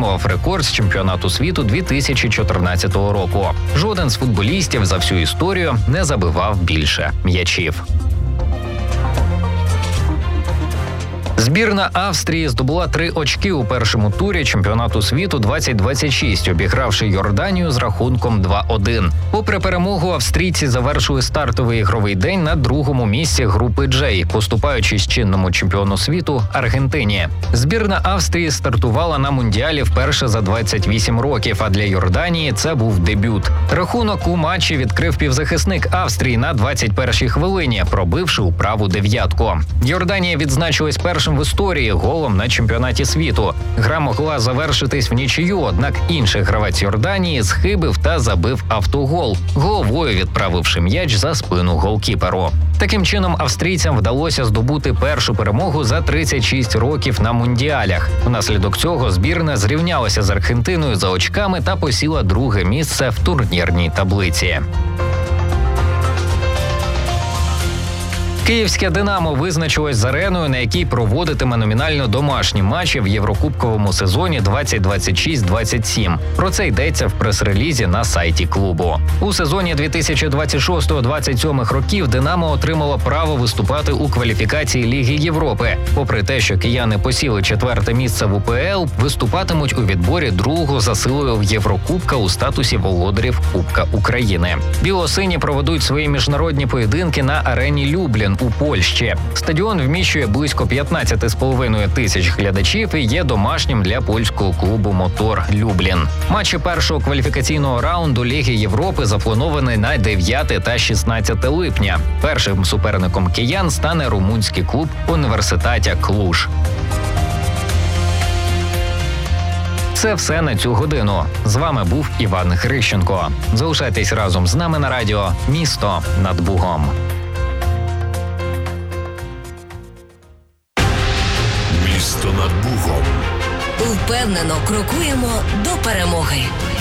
підтримував рекорд з чемпіонату світу 2014 року. Жоден з футболістів за всю історію не забивав більше м'ячів. Збірна Австрії здобула 3 очки у першому турі чемпіонату світу 2026, обігравши Йорданію з рахунком 2-1. Попри перемогу, австрійці завершили стартовий ігровий день на другому місці групи «Джей», поступаючись чинному чемпіону світу Аргентині. Збірна Австрії стартувала на Мундіалі вперше за 28 років, а для Йорданії це був дебют. Рахунок у матчі відкрив півзахисник Австрії на 21-й хвилині, пробивши у праву дев'ятку. Йорданія відзначилась першим в історії голом на чемпіонаті світу. Гра могла завершитись в нічию, однак інший гравець Йорданії схибив та забив автогол, головою відправивши м'яч за спину голкіперу. Таким чином, австрійцям вдалося здобути першу перемогу за 36 років на Мундіалях. Внаслідок цього збірна зрівнялася з Аргентиною за очками та посіла друге місце в турнірній таблиці. Київське «Динамо» визначилось з ареною, на якій проводитиме номінально домашні матчі в Єврокубковому сезоні 2026-27. Про це йдеться в прес-релізі на сайті клубу. У сезоні 2026-27 років «Динамо» отримало право виступати у кваліфікації Ліги Європи. Попри те, що кияни посіли 4-те місце в УПЛ, виступатимуть у відборі другого за силою в Єврокубка у статусі володарів Кубка України. Білосині проведуть свої міжнародні поєдинки на арені Люблін у Польщі. Стадіон вміщує близько 15,5 тисяч глядачів і є домашнім для польського клубу «Мотор Люблін». Матчі першого кваліфікаційного раунду Ліги Європи заплановані на 9 та 16 липня. Першим суперником киян стане румунський клуб «Університатя Клуж». Це все на цю годину. З вами був Іван Грищенко. Залишайтесь разом з нами на радіо «Місто над Бугом». Місто над Бугом. Впевнено крокуємо до перемоги.